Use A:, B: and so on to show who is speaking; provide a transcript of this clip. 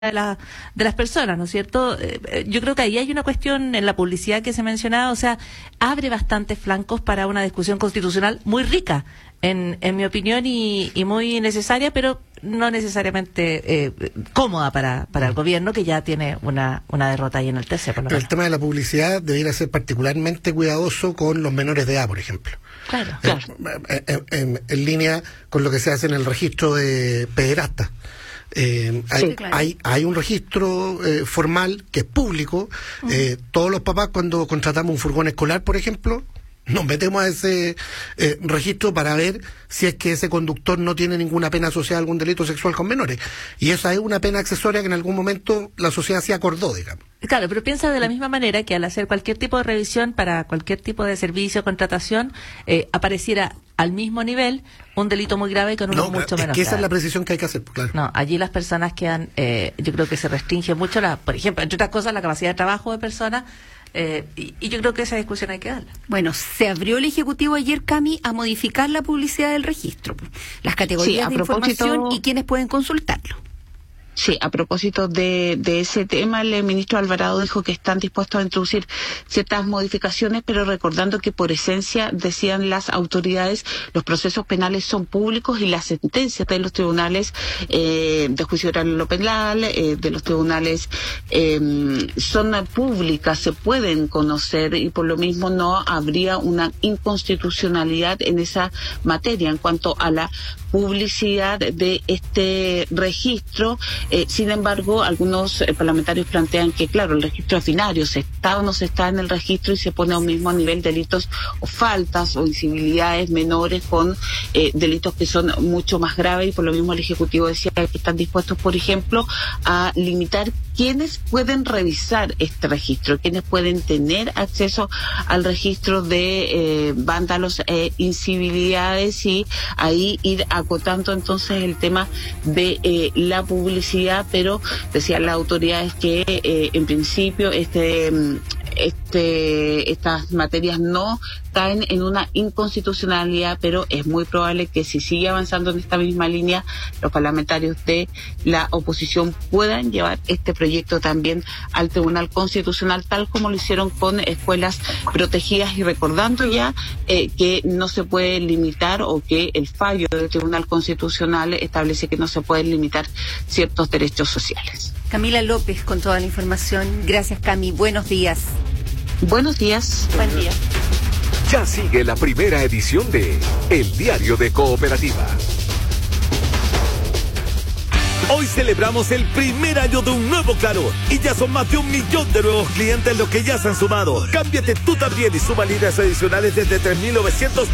A: de las personas, ¿no es cierto? Yo creo que ahí hay una cuestión en la publicidad que se mencionaba, o sea, abre bastantes flancos para una discusión constitucional muy rica, en mi opinión, y muy necesaria, pero no necesariamente cómoda para el gobierno, que ya tiene una derrota ahí en el TC.
B: Pero el tema de la publicidad debería ser particularmente cuidadoso con los menores de edad, por ejemplo.
A: Claro.
B: En línea con lo que se hace en el registro de pederastas. Hay un registro formal que es público. Todos los papás, cuando contratamos un furgón escolar, por ejemplo, nos metemos a ese registro para ver si es que ese conductor no tiene ninguna pena asociada a algún delito sexual con menores. Y esa es una pena accesoria que en algún momento la sociedad se acordó, digamos.
A: Claro, pero piensa de la misma manera que al hacer cualquier tipo de revisión para cualquier tipo de servicio o contratación, apareciera al mismo nivel un delito muy grave con uno mucho menos
B: que esa
A: grave.
B: es la precisión que hay que hacer, claro.
A: No, allí las personas quedan, yo creo que se restringe mucho, por ejemplo, entre otras cosas, la capacidad de trabajo de personas, y yo creo que esa discusión hay que darla.
C: Bueno, se abrió el Ejecutivo ayer, Cami, a modificar la publicidad del registro, las categorías de información y quienes pueden consultarlo.
D: Sí, a propósito de ese tema, el ministro Alvarado dijo que están dispuestos a introducir ciertas modificaciones, pero recordando que por esencia, decían las autoridades, los procesos penales son públicos y las sentencias de los tribunales de juicio oral en lo penal, de los tribunales son públicas, se pueden conocer, y por lo mismo no habría una inconstitucionalidad en esa materia en cuanto a la publicidad de este registro. Sin embargo, algunos parlamentarios plantean que, claro, el registro es binario, se está o no se está en el registro, y se pone a un mismo nivel delitos o faltas o incivilidades menores con delitos que son mucho más graves, y por lo mismo el Ejecutivo decía que están dispuestos, por ejemplo, a limitar quiénes pueden revisar este registro, quiénes pueden tener acceso al registro de vándalos e incivilidades, y ahí ir acotando entonces el tema de la publicidad, pero decían las autoridades que en principio estas materias no caen en una inconstitucionalidad, pero es muy probable que si sigue avanzando en esta misma línea, los parlamentarios de la oposición puedan llevar este proyecto también al Tribunal Constitucional, tal como lo hicieron con escuelas protegidas, y recordando ya que no se puede limitar, o que el fallo del Tribunal Constitucional establece que no se pueden limitar ciertos derechos sociales.
C: Camila López con toda la información. Gracias, Cami. Buenos días.
D: Buenos días.
C: Buen día.
E: Ya sigue la primera edición de El Diario de Cooperativa. Hoy celebramos el primer año de un nuevo Claro, y ya son más de 1 millón de nuevos clientes los que ya se han sumado. Cámbiate tú también y suma líneas adicionales desde 3.900